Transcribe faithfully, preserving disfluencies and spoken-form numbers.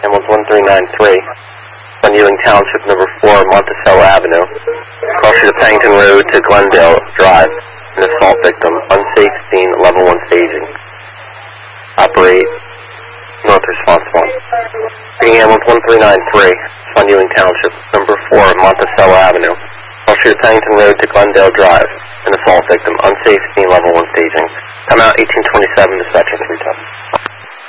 Ambulance one three nine three, on Ewing Township, number four, Monticello Avenue. Call sheet of Pennington Road to Glendale Drive. An assault victim, unsafe scene, level one staging. Operate north response one. Reading Ambulance one three nine three, on Ewing Township, number four, Monticello Avenue. Call sheet of Pennington Road to Glendale Drive. An assault victim, unsafe scene, level one staging. Come out eighteen twenty-seven, dispatching three ten.